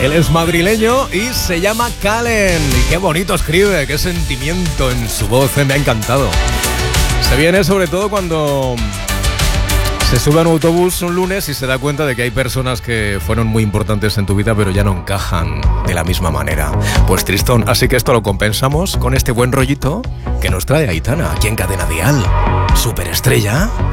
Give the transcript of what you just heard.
Él es madrileño y se llama Calen. Y qué bonito escribe, qué sentimiento en su voz, me ha encantado. Se viene sobre todo cuando se sube a un autobús un lunes y se da cuenta de que hay personas que fueron muy importantes en tu vida pero ya no encajan de la misma manera. Pues tristón, así que esto lo compensamos con este buen rollito que nos trae Aitana aquí en Cadena Dial. Superestrella.